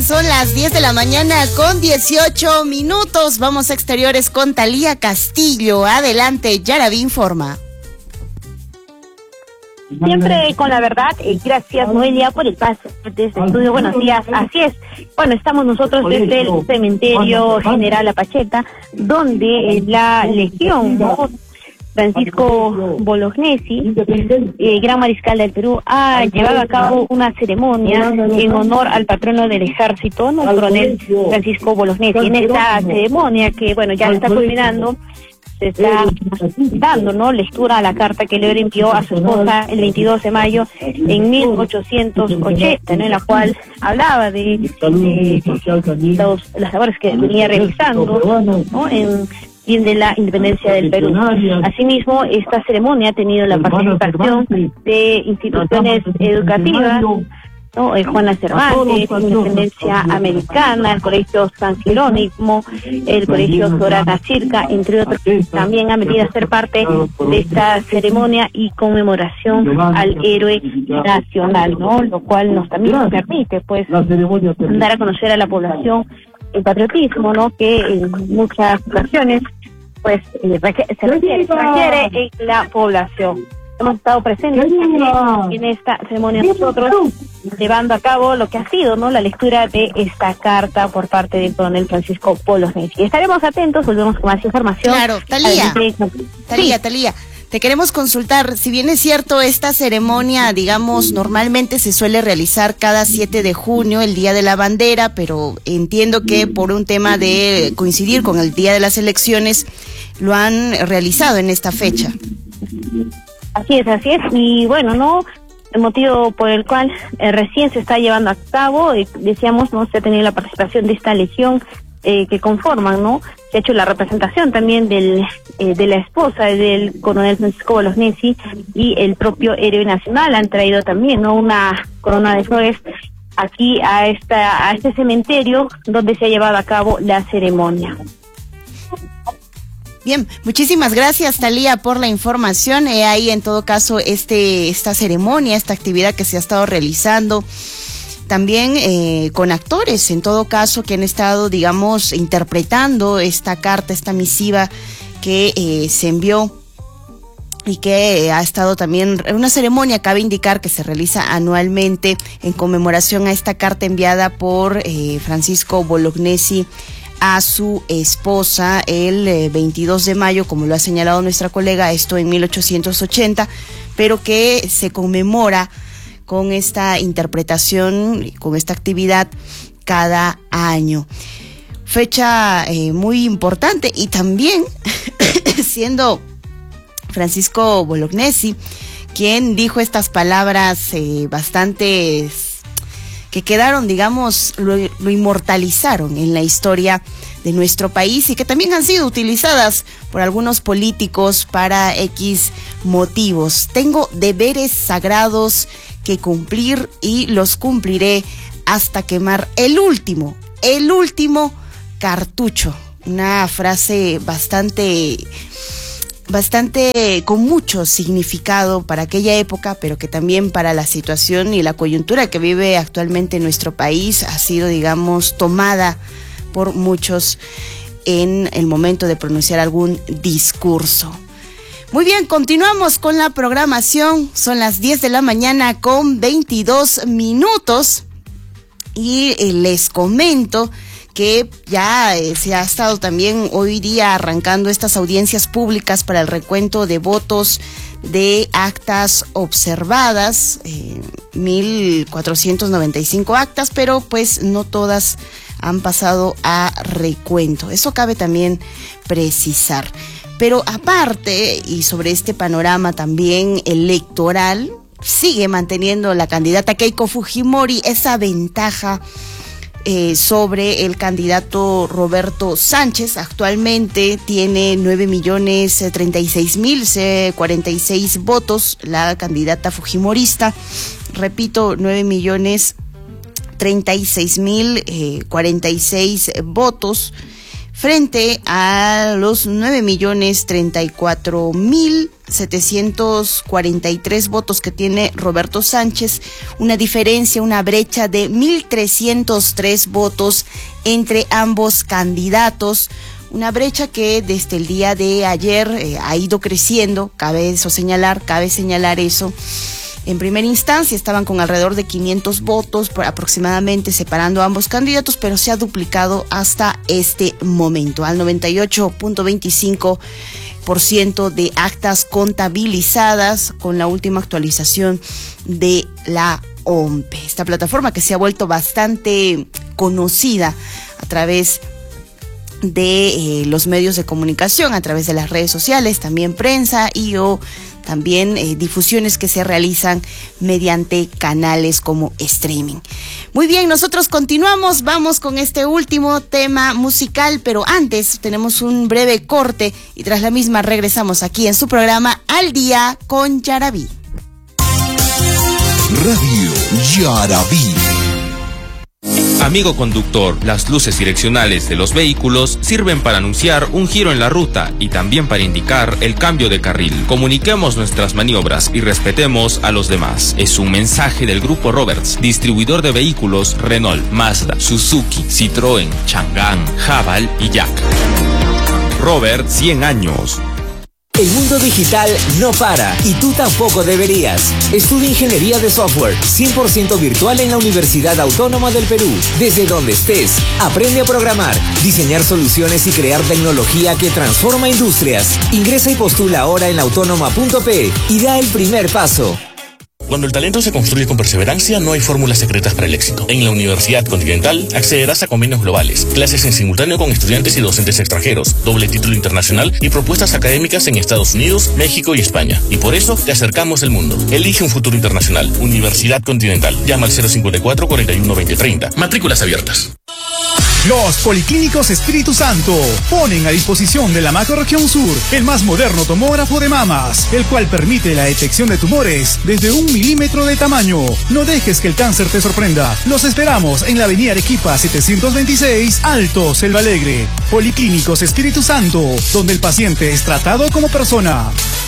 Son las 10 de la mañana con 18 minutos. Vamos a exteriores con Talía Castillo. Adelante, Yaraví informa. Siempre con la verdad, gracias Noelia por el paso desde este estudio. Buenos días, así es. Bueno, estamos nosotros desde el cementerio General Apacheta, donde la Legión, ¿no? Francisco Bolognesi, Gran Mariscal del Perú, ha llevado a cabo una ceremonia en honor al patrono del ejército, ¿no? El coronel Francisco Bolognesi. En esta ceremonia, que bueno, ya está culminando, se está dando, ¿no?, lectura a la carta que le envió a su esposa el 22 de mayo en 1880, ¿no?, en la cual hablaba de las labores que venía realizando, ¿no?, en bien de la independencia del Perú. Asimismo, esta ceremonia ha tenido la participación de instituciones educativas, ¿no? Juana Cervantes, Independencia Americana, el Colegio San Jerónimo, el Colegio Sorana Circa, entre otros. También han venido a ser parte de esta ceremonia y conmemoración al héroe nacional, ¿no? Lo cual también nos permite, pues, dar a conocer a la población el patriotismo, ¿no?, que en muchas ocasiones, pues, se requiere en la población. Hemos estado presentes en esta ceremonia nosotros, llevando a cabo lo que ha sido, ¿no?, la lectura de esta carta por parte del coronel Francisco Bolognesi. Estaremos atentos, volvemos con más información. Claro, Talía, te queremos consultar, si bien es cierto, esta ceremonia, digamos, normalmente se suele realizar cada 7 de junio, el Día de la Bandera, pero entiendo que por un tema de coincidir con el Día de las Elecciones, lo han realizado en esta fecha. Así es, y bueno, ¿no?, el motivo por el cual recién se está llevando a cabo, decíamos, ¿no?, se ha tenido la participación de esta legión que conforman, ¿no? Se ha hecho la representación también de la esposa del coronel Francisco Bolognesi y el propio héroe nacional. Han traído también, ¿no?, una corona de flores aquí a este cementerio donde se ha llevado a cabo la ceremonia. Bien, muchísimas gracias, Talía, por la información. Ahí, en todo caso, esta ceremonia, esta actividad que se ha estado realizando, también con actores, en todo caso, que han estado, digamos, interpretando esta carta, esta misiva que se envió y que ha estado también en una ceremonia, cabe indicar, que se realiza anualmente en conmemoración a esta carta enviada por Francisco Bolognesi a su esposa el 22 de mayo, como lo ha señalado nuestra colega, esto en 1880, pero que se conmemora con esta interpretación, con esta actividad cada año. Fecha muy importante, y también siendo Francisco Bolognesi quien dijo estas palabras bastante que quedaron, digamos, lo inmortalizaron en la historia de nuestro país y que también han sido utilizadas por algunos políticos para X motivos. Tengo deberes sagrados que cumplir y los cumpliré hasta quemar el último cartucho. Una frase bastante con mucho significado para aquella época, pero que también para la situación y la coyuntura que vive actualmente en nuestro país ha sido, digamos, tomada por muchos en el momento de pronunciar algún discurso. Muy bien, continuamos con la programación. Son las 10 de la mañana con 22 minutos y les comento que ya se ha estado también hoy día arrancando estas audiencias públicas para el recuento de votos de actas observadas, 1,495 actas, pero pues no todas han pasado a recuento. Eso cabe también precisar. Pero aparte, y sobre este panorama también electoral, sigue manteniendo la candidata Keiko Fujimori esa ventaja sobre el candidato Roberto Sánchez. Actualmente tiene 9.036.046 votos la candidata fujimorista. Repito, 9.036.046 votos frente a los 9.034.743 votos que tiene Roberto Sánchez, una diferencia, una brecha de 1.303 votos entre ambos candidatos. Una brecha que desde el día de ayer ha ido creciendo, cabe señalar eso. En primera instancia estaban con alrededor de 500 votos aproximadamente separando a ambos candidatos, pero se ha duplicado hasta este momento, al 98.25% de actas contabilizadas con la última actualización de la OMPE. Esta plataforma que se ha vuelto bastante conocida a través de los medios de comunicación, a través de las redes sociales, también prensa o también difusiones que se realizan mediante canales como streaming. Muy bien, nosotros continuamos, vamos con este último tema musical, pero antes tenemos un breve corte y tras la misma regresamos aquí en su programa Al Día con Yaraví. Radio Yaraví. Amigo conductor, las luces direccionales de los vehículos sirven para anunciar un giro en la ruta y también para indicar el cambio de carril. Comuniquemos nuestras maniobras y respetemos a los demás. Es un mensaje del Grupo Roberts, distribuidor de vehículos Renault, Mazda, Suzuki, Citroën, Chang'an, Haval y Jack. Roberts, 100 años. El mundo digital no para y tú tampoco deberías. Estudia Ingeniería de Software 100% virtual en la Universidad Autónoma del Perú. Desde donde estés, aprende a programar, diseñar soluciones y crear tecnología que transforma industrias. Ingresa y postula ahora en autónoma.pe y da el primer paso. Cuando el talento se construye con perseverancia, no hay fórmulas secretas para el éxito. En la Universidad Continental accederás a convenios globales, clases en simultáneo con estudiantes y docentes extranjeros, doble título internacional y propuestas académicas en Estados Unidos, México y España. Y por eso te acercamos el mundo. Elige un futuro internacional. Universidad Continental. Llama al 054 41 20 30. Matrículas abiertas. Los Policlínicos Espíritu Santo ponen a disposición de la macrorregión sur el más moderno tomógrafo de mamas, el cual permite la detección de tumores desde 1 milímetro de tamaño. No dejes que el cáncer te sorprenda. Los esperamos en la avenida Arequipa 726, Alto Selva Alegre. Policlínicos Espíritu Santo, donde el paciente es tratado como persona.